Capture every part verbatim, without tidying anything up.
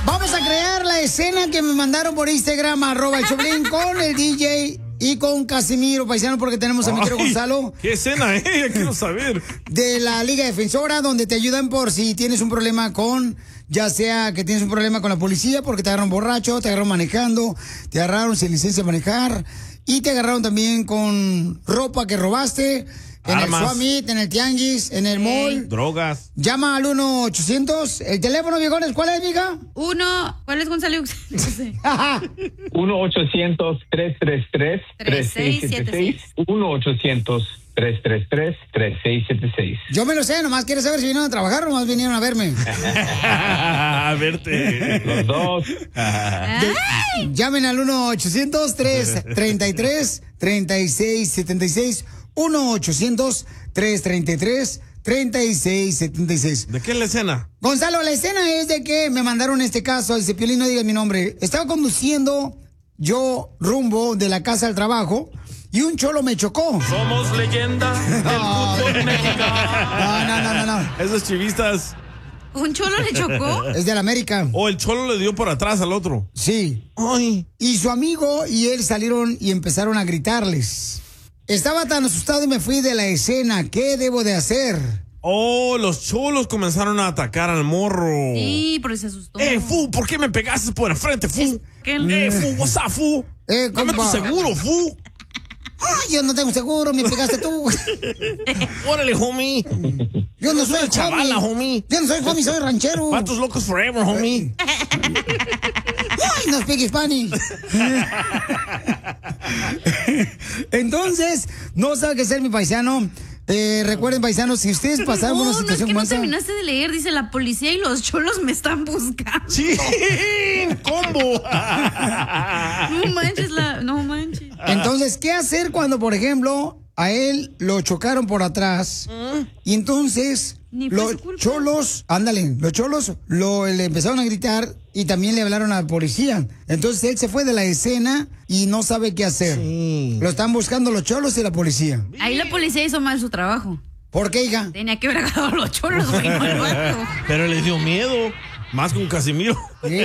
Vamos a crear la escena que me mandaron por Instagram, arroba el Choplin, con el D J y con Casimiro, paisano, porque tenemos a mi querido Gonzalo. ¿Qué escena, eh? Ya quiero saber. De la Liga Defensora, donde te ayudan por si tienes un problema con, ya sea que tienes un problema con la policía porque te agarraron borracho, te agarraron manejando, te agarraron sin licencia de manejar y te agarraron también con ropa que robaste. En Armas. el Swamit, en el Tianguis, en el mall. Drogas. Llama al uno ochocientos. ¿El teléfono, viejones, cuál es, mija? Uno, ¿cuál es, Gonzalo? No sé. uno ochocientos, tres tres tres, tres seis siete seis. uno ochocientos, tres tres tres, tres seis siete seis. Yo me lo sé, nomás quieres saber si vinieron a trabajar o nomás vinieron a verme. A verte. Los dos. De, llamen al uno ochocientos, tres tres tres, tres seis siete seis. uno ochocientos, tres tres tres, tres seis siete seis. ¿De qué es la escena? Gonzalo, la escena es de que me mandaron este caso. Dice, Piolín, no digas mi nombre. Estaba conduciendo yo rumbo de la casa al trabajo y un cholo me chocó. Somos leyenda del fútbol mexicano. No, no, no, no, no. Esos chivistas. ¿Un cholo le chocó? Es de la América. O el cholo le dio por atrás al otro. Sí. Ay. Y su amigo y él salieron y empezaron a gritarles. Estaba tan asustado y me fui de la escena. ¿Qué debo de hacer? Oh, los cholos comenzaron a atacar al morro. Sí, pero se asustó. Eh, Fu, ¿por qué me pegaste por el frente, Fu? Es que- Eh, Fu, what's up, Fu? Eh, Dame tu compa. seguro, Fu. Ay, yo no tengo seguro, me pegaste tú. Órale, homie. Yo no soy chavala, homie. Yo no soy homie, soy ranchero. Patos locos forever, homie. Ay, no speak Spanish. Entonces, no sabe qué ser mi paisano. Eh, recuerden, paisanos, si ustedes pasaron por No, una no es situación que no como esa- terminaste de leer. Dice, la policía y los cholos me están buscando. Sí, combo. No manches, la... No manches. Entonces, ¿qué hacer cuando, por ejemplo, a él lo chocaron por atrás? Y entonces, Ni fue los su culpa. cholos, ándale, los cholos lo, le empezaron a gritar y también le hablaron a la policía. Entonces, él se fue de la escena y no sabe qué hacer. Sí. Lo están buscando los cholos y la policía. Ahí la policía hizo mal su trabajo. ¿Por qué, hija? Tenía que haber agarrado a los cholos, güey, no al vato. Pero le dio miedo. Más con Casimiro. Sí,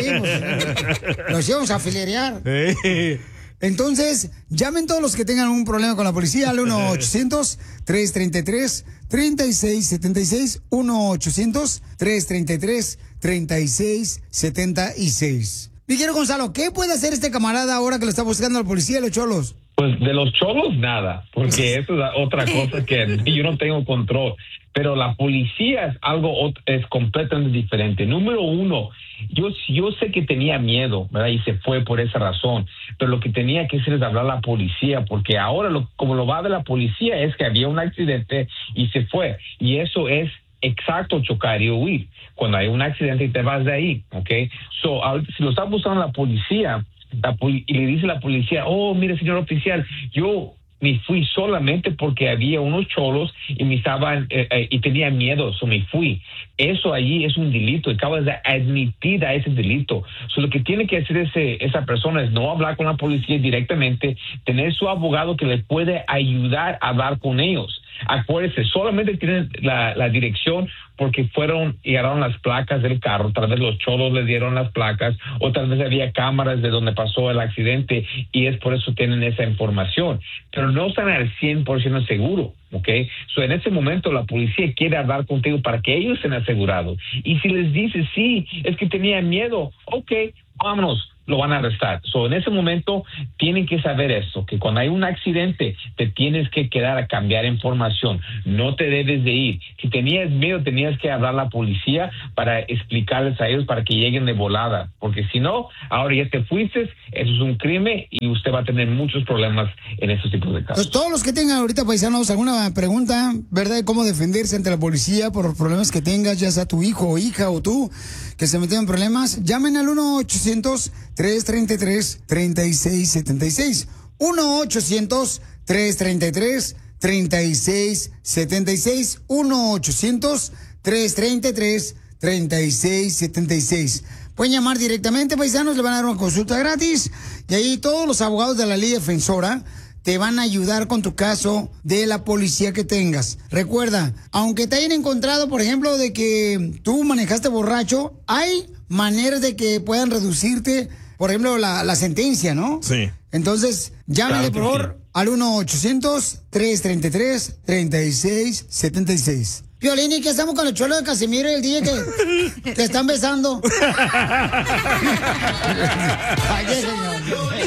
pues, los íbamos a filerear. Eh. Entonces, llamen todos los que tengan un problema con la policía al uno ochocientos, tres tres tres, tres seis siete seis. uno ochocientos, tres tres tres, tres seis siete seis. Miguel Gonzalo, ¿qué puede hacer este camarada ahora que lo está buscando la policía y los cholos? Pues de los cholos nada, porque eso es otra cosa que yo no tengo control. Pero la policía es algo ot- es completamente diferente. Número uno, yo yo sé que tenía miedo, ¿verdad? Y se fue por esa razón. Pero lo que tenía que hacer es hablar a la policía, porque ahora lo, como lo va de la policía es que había un accidente y se fue. Y eso es exacto, chocar y huir. Cuando hay un accidente y te vas de ahí, ¿ok? So, ahorita, si lo está buscando la policía, la poli- y le dice la policía, oh, mire, señor oficial, yo me fui solamente porque había unos cholos y me estaban eh, eh, y tenía miedo, so me fui. Eso allí es un delito y acabas de admitir a ese delito. So lo que tiene que hacer ese, esa persona es no hablar con la policía directamente, tener su abogado que le puede ayudar a hablar con ellos. Acuérdese, solamente tienen la, la dirección porque fueron y agarraron las placas del carro. Tal vez los cholos les dieron las placas o tal vez había cámaras de donde pasó el accidente y es por eso tienen esa información. Pero no están al cien por ciento seguros, ¿ok? So, en ese momento la policía quiere hablar contigo para que ellos estén asegurados. Y si les dices, sí, es que tenía miedo, ok, vámonos, lo van a arrestar. So, en ese momento tienen que saber eso, que cuando hay un accidente te tienes que quedar a cambiar información, no te debes de ir. Si tenías miedo tenías que hablar a la policía para explicarles a ellos para que lleguen de volada, porque si no, ahora ya te fuiste, eso es un crimen y usted va a tener muchos problemas en esos tipos de casos. Pues todos los que tengan ahorita, paisanos, alguna pregunta, ¿verdad? De cómo defenderse ante la policía por los problemas que tengas, ya sea tu hijo o hija o tú, que se metieron en problemas, llamen al uno ochocientos, tres tres tres, tres seis siete seis. uno ochocientos, tres tres tres, tres seis siete seis. uno ochocientos, tres tres tres, tres seis siete seis. Pueden llamar directamente, paisanos, le van a dar una consulta gratis. Y ahí todos los abogados de la Liga Defensora te van a ayudar con tu caso de la policía que tengas. Recuerda, aunque te hayan encontrado, por ejemplo, de que tú manejaste borracho, hay maneras de que puedan reducirte, por ejemplo, la, la sentencia, ¿no? Sí. Entonces, llámale, Claro que por favor, al uno ochocientos, tres treinta y tres, treinta y seis setenta y seis. Piolín, ¿y qué estamos con el chuelo de Casimiro y el día que te están besando? Ay, señor.